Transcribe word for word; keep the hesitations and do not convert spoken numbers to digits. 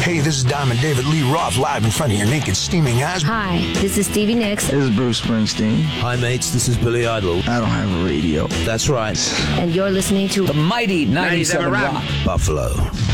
Hey, this is Diamond David Lee Roth live in front of your naked, steaming eyes. Hi, this is Stevie Nicks. This is Bruce Springsteen. Hi, mates. This is Billy Idol. I don't have a radio. That's right. And you're listening to the mighty ninety-seven Rock. Buffalo.